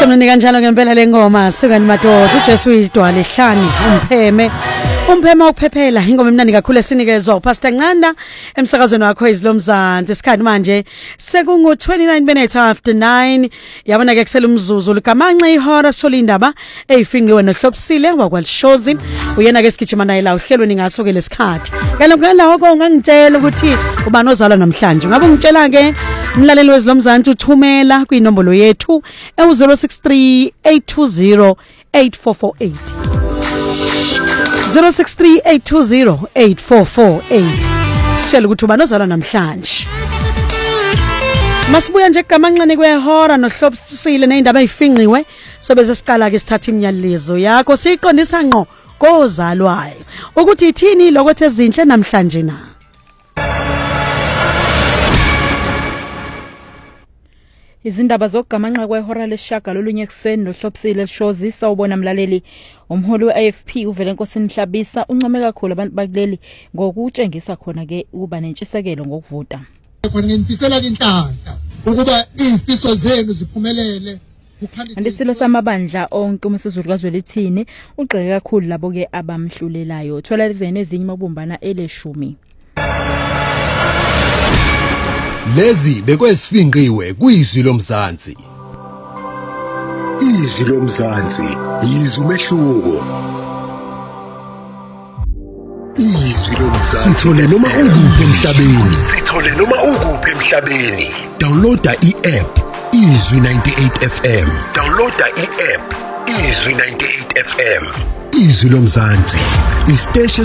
Shemini kanjalo ngempela lengoma sikani madoda uJesu uyidwala ehlani umpheme ukuphephela ingoma emnandi kakhulu esinikezwa uPastor Nqanda emsakazweni wakho izilomzansi isikhathi manje sekungu 29 minutes after 9 yabona ke kusela umzuzu likamanxe ihora solindaba eyifinqiwe nohlopsile wakwalishozi uyena ke sigijima naye la uhlelweni ngaso ke lesikhathi ngala woko ungangitshela ukuthi ubani ozalwa namhlanje ngabe ungitshela ke umlaleli wezilomzansi uthumela kwinombolo yethu e063 820 8448 063-820-8448 sishela ukuthi ubani ozalwa namhlanje masibuya nje kugamanxane kwehora nohlopsile neindaba ezifinqiwe sobe sesiqala ke sithatha imiyalezo yakho siqondisa ngqo kozalwayo ukuthi ithini lokho ezinhle namhlanje na Izindaba zokugamanxa kwehora leshaga lolunye ekseni nohlopsile lishozi sawubona mlaleli umholi weAFP uvele Nkosini Mhlabisa uncome kakhulu abantu bakuleli ngokutshengisa khona ke ukuba nentshisekelo ngokuvuta. Nginifisela inhlanhla ukuba izifiso zenu ziphumelele. Andisilo samabandla onke uMsizulu kaZwelithini ugqeke kakhulu labo ke abamhlulelayo. Thola lezene ezinye mabumbana ele10. Lezi bekwesifinqiwe kuyizwi lomzansi. Izwi lomzansi yizwi umehluko. Izwi lomzansi sithole noma ukuphi emhlabeni. Downloada i-app Izwi 98 FM. Izwi lomzansi. Isiteshi